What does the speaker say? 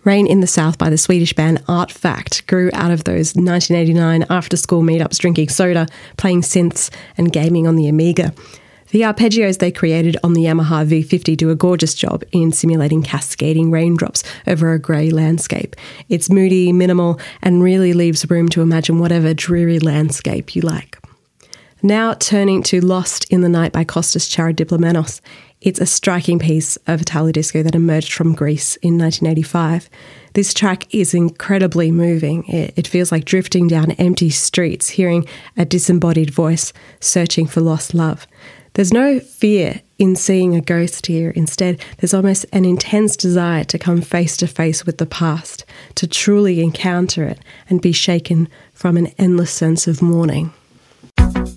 Rain in the South by the Swedish band Art Fact grew out of those 1989 after-school meetups drinking soda, playing synths and gaming on the Amiga. The arpeggios they created on the Yamaha V50 do a gorgeous job in simulating cascading raindrops over a grey landscape. It's moody, minimal, and really leaves room to imagine whatever dreary landscape you like. Now turning to Lost in the Night by Kostas Charadiplomenos. It's a striking piece of Italo disco that emerged from Greece in 1985. This track is incredibly moving. It feels like drifting down empty streets, hearing a disembodied voice searching for lost love. There's no fear in seeing a ghost here. Instead, there's almost an intense desire to come face to face with the past, to truly encounter it and be shaken from an endless sense of mourning.